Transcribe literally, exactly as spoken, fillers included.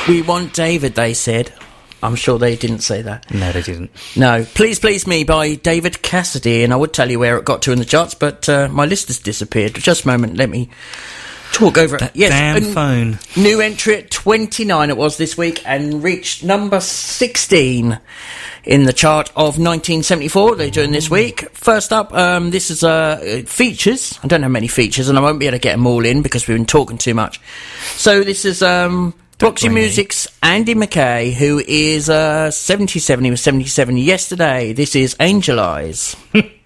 We want David, they said. I'm sure they didn't say that. No, they didn't. No. Please Please Me by David Cassidy, and I would tell you where it got to in the charts, but uh, my list has disappeared. Just a moment, let me talk over it. That yes, damn n- phone. New entry at twenty-nine it was this week, and reached number sixteen in the chart of nineteen seventy-four. They're doing this week. First up, um, this is uh, features. I don't have many features, and I won't be able to get them all in because we've been talking too much. So this is... Um, Roxy Music's Andy Mackay, who is uh, seventy-seven. He was seventy-seven yesterday. This is Angel Eyes.